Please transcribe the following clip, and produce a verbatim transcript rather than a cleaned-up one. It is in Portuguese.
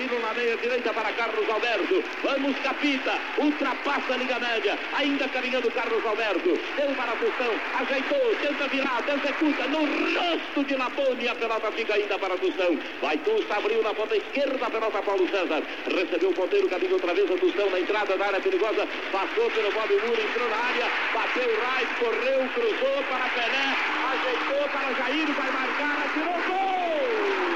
Jairino na meia direita para Carlos Alberto. Vamos, Capita, ultrapassa a linha média, ainda caminhando Carlos Alberto. Deu para a Tostão, ajeitou, tenta virar, executa no rosto de Labone. A pelota fica ainda para a Tostão. Vai Tusta, abriu na ponta esquerda, a pelota Paulo César. Recebeu o ponteiro, caminho outra vez a Tostão na entrada da área perigosa. Passou pelo Bob Muro, entrou na área, bateu o Rais, correu, cruzou para Pelé, ajeitou para Jair, vai marcar, atirou gol!